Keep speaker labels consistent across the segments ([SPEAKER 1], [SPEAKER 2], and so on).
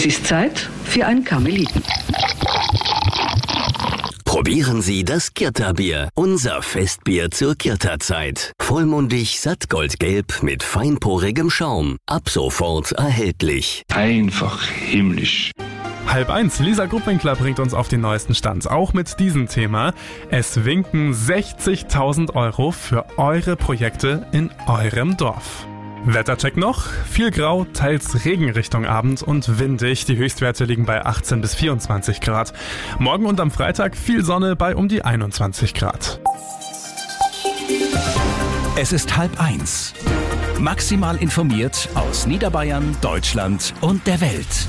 [SPEAKER 1] Es ist Zeit für ein Karmeliten.
[SPEAKER 2] Probieren Sie das Kirta-Bier, unser Festbier zur Kirta-Zeit. Vollmundig, sattgoldgelb mit feinporigem Schaum. Ab sofort erhältlich.
[SPEAKER 3] Einfach himmlisch.
[SPEAKER 4] 12:30, Lisa Gruppwinkler bringt uns auf den neuesten Stand. Auch mit diesem Thema. Es winken 60.000 € für eure Projekte in eurem Dorf. Wettercheck noch. Viel Grau, teils Regen Richtung Abend und windig. Die Höchstwerte liegen bei 18 bis 24 Grad. Morgen und am Freitag viel Sonne bei um die 21 Grad.
[SPEAKER 5] Es ist 12:30. Maximal informiert aus Niederbayern, Deutschland und der Welt.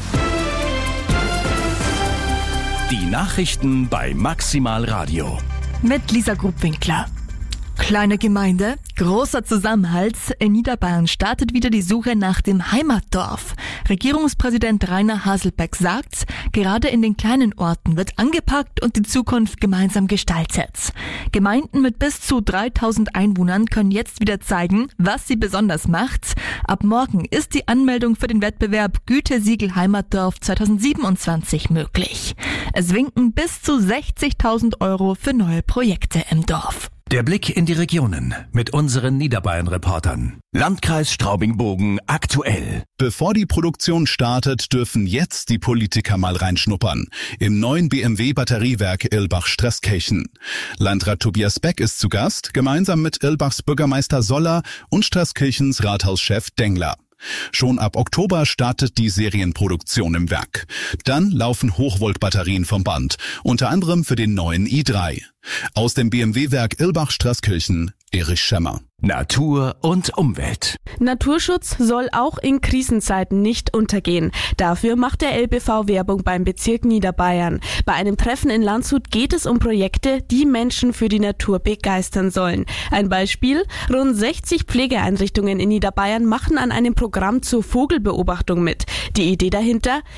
[SPEAKER 5] Die Nachrichten bei Maximal Radio.
[SPEAKER 6] Mit Lisa Gruppwinkler. Kleine Gemeinde, großer Zusammenhalt. In Niederbayern startet wieder die Suche nach dem Heimatdorf. Regierungspräsident Rainer Haselbeck sagt, gerade in den kleinen Orten wird angepackt und die Zukunft gemeinsam gestaltet. Gemeinden mit bis zu 3.000 Einwohnern können jetzt wieder zeigen, was sie besonders macht. Ab morgen ist die Anmeldung für den Wettbewerb Gütesiegel Heimatdorf 2027 möglich. Es winken bis zu 60.000 € für neue Projekte im Dorf.
[SPEAKER 5] Der Blick in die Regionen mit unseren Niederbayern-Reportern. Landkreis Straubing-Bogen aktuell.
[SPEAKER 7] Bevor die Produktion startet, dürfen jetzt die Politiker mal reinschnuppern. Im neuen BMW-Batteriewerk Irlbach-Straßkirchen. Landrat Tobias Beck ist zu Gast, gemeinsam mit Irlbachs Bürgermeister Soller und Straßkirchens Rathauschef Dengler. Schon ab Oktober startet die Serienproduktion im Werk. Dann laufen Hochvoltbatterien vom Band, unter anderem für den neuen i3. Aus dem BMW-Werk Irlbach-Straßkirchen, Erich Schemmer.
[SPEAKER 5] Natur und Umwelt.
[SPEAKER 8] Naturschutz soll auch in Krisenzeiten nicht untergehen. Dafür macht der LBV Werbung beim Bezirk Niederbayern. Bei einem Treffen in Landshut geht es um Projekte, die Menschen für die Natur begeistern sollen. Ein Beispiel: Rund 60 Pflegeeinrichtungen in Niederbayern machen an einem Programm zur Vogelbeobachtung mit. Die Idee dahinter: